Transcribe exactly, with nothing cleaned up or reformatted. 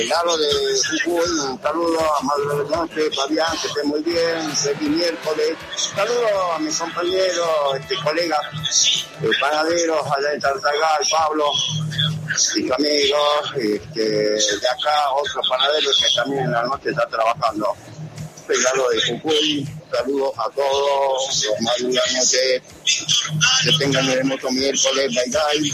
Lalo de Jujuy, un saludo a Madre de Noche, Fabián, que esté muy bien, feliz miércoles. Saludo a mis compañeros, este, colegas, eh, panaderos, allá en Tartagal, Pablo, mis amigos, este, de acá, otros panaderos que también en la noche están trabajando. Lalo de Jujuy, saludos a todos, los más de la noche, que tengan un hermoso miércoles, bye bye.